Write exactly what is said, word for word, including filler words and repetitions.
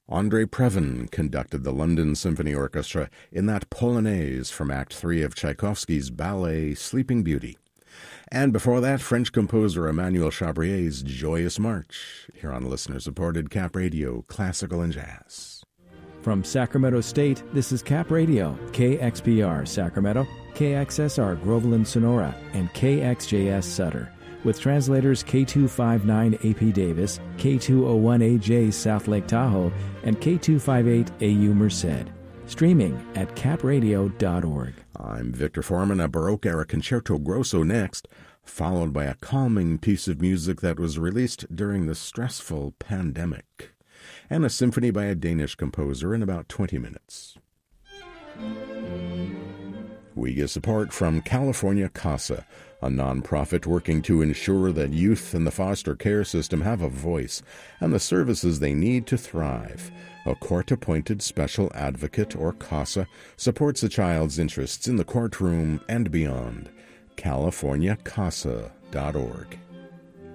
Andrei Previn conducted the London Symphony Orchestra in that Polonaise from Act three of Tchaikovsky's ballet Sleeping Beauty. And before that, French composer Emmanuel Chabrier's Joyous March, here on listener-supported Cap Radio, Classical and Jazz. From Sacramento State, this is Cap Radio, K X P R Sacramento, K X S R Groveland Sonora, and K X J S Sutter, with translators K two fifty-nine A P Davis, K two oh one A J South Lake Tahoe, and K two fifty-eight A U Merced. Streaming at cap radio dot org. I'm Victor Foreman. A Baroque-era concerto grosso next, followed by a calming piece of music that was released during the stressful pandemic, and a symphony by a Danish composer in about twenty minutes. We get support from California CASA, a nonprofit working to ensure that youth in the foster care system have a voice and the services they need to thrive. A court-appointed special advocate, or CASA, supports a child's interests in the courtroom and beyond. california casa dot org.